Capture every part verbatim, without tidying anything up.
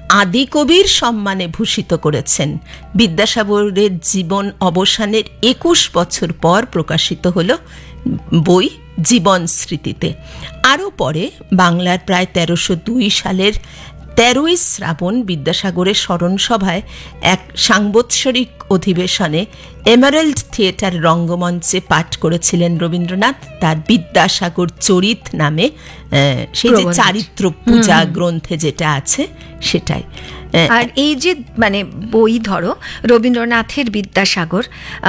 আদি কবির সম্মানে ভূষিত করেছেন। বিদ্যাসাগরের জীবন অবসানের একুশ বছর পর প্রকাশিত হল বই জীবন স্মৃতিতে। আরও পরে বাংলার প্রায় তেরোশো দুই সালের তেরোই শ্রাবণ বিদ্যাসাগরের স্মরণসভায় এক সাংবৎসরিক অধিবেশনে এমারেল্ড থিয়েটার রঙ্গমঞ্চে পাঠ করেছিলেন রবীন্দ্রনাথ তার বিদ্যাসাগর চরিত নামে সেই যে চারিত্র পূজা গ্রন্থে যেটা আছে সেটাই। আর এই যে মানে বই ধরো রবীন্দ্রনাথের বিদ্যাসাগর,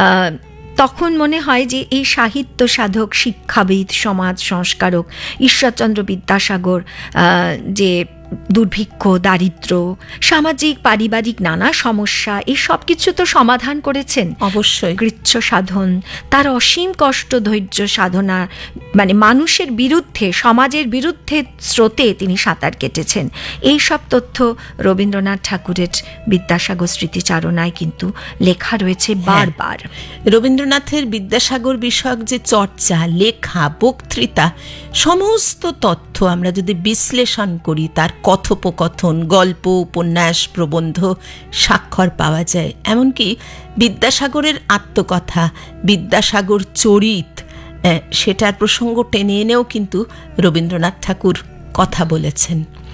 তখন মনে হয় যে এই সাহিত্য সাধক, শিক্ষাবিদ, সমাজ সংস্কারক ঈশ্বরচন্দ্র বিদ্যাসাগর যে দুর্ভিক্ষ, দারিদ্র্য, সামাজিক পারিবারিক নানা সমস্যা, এই সব কিছু তো সমাধান করেছেন অবশ্যই। কৃচ্ছ সাধন, তার অসীম কষ্ট ধৈর্য সাধনা, মানে মানুষের বিরুদ্ধে, সমাজের বিরুদ্ধে স্রোতে তিনি সাঁতার কেটেছেন। এই সব তথ্য রবীন্দ্রনাথ ঠাকুরের বিদ্যাসাগর স্মৃতিচারণায় কিন্তু লেখা রয়েছে বারবার। রবীন্দ্রনাথের বিদ্যাসাগর বিষয়ক যে চর্চা, লেখা, বক্তৃতা, সমস্ত তথ্য আমরা যদি বিশ্লেষণ করি, তার কথোপকথন, গল্প, উপন্যাস, প্রবন্ধ, স্বাক্ষর পাওয়া যায়। এমনকি বিদ্যাসাগরের আত্মকথা, বিদ্যাসাগর চরিত, সেটার প্রসঙ্গ টেনে এনেও কিন্তু রবীন্দ্রনাথ ঠাকুর কথা বলেছেন।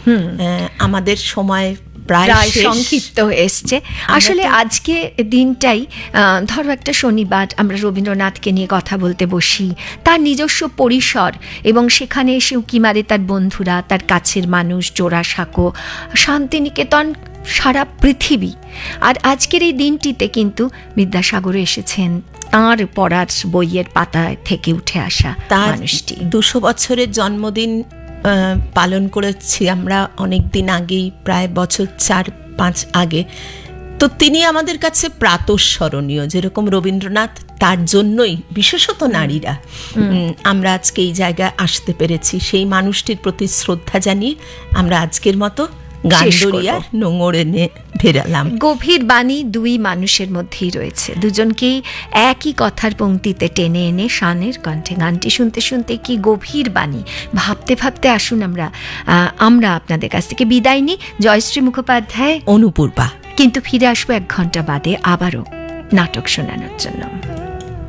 আমাদের সময় প্রায় সংক্ষিপ্ত এসছে। আসলে আজকে দিনটাই, ধরো একটা শনিবার আমরা রবীন্দ্রনাথকে নিয়ে কথা বলতে বসি, তার নিজস্ব পরিসর, এবং সেখানে এসে উঁকি মারে তার বন্ধুরা, তার কাছের মানুষ, জোড়াসাঁকো, শান্তিনিকেতন, সারা পৃথিবী। আর আজকের এই দিনটিতে কিন্তু বিদ্যাসাগর এসেছেন, তাঁর পড়ার বইয়ের পাতায় থেকে উঠে আসা মানুষটি। দুশো বছরের জন্মদিন পালন করেছি আমরা অনেক দিন আগেই, প্রায় বছর চার পাঁচ আগে। তো তিনি আমাদের কাছে প্রাতঃস্মরণীয়, যেরকম রবীন্দ্রনাথ, তার জন্যই বিশেষত নারীরা আমরা আজকে এই জায়গায় আসতে পেরেছি। সেই মানুষটির প্রতি শ্রদ্ধা জানিয়ে আমরা আজকের মতো গান্ডরিয়ার নোঙর এনে ফেরালাম। গভীর বাণী দুই মানুষের মধ্যেই রয়েছে, দুজনকেই একই কথার পংক্তিতে টেনে এনে শানের কণ্ঠে গানটি শুনতে শুনতে কি গভীর বাণী, ভাবতে ভাবতে আসুন আমরা আমরা আপনাদের কাছ থেকে বিদায় নিই। জয়শ্রী মুখোপাধ্যায়, অনুপূর্বা। কিন্তু ফিরে আসবো এক ঘন্টা বাদে আবারও নাটক শোনানোর জন্য।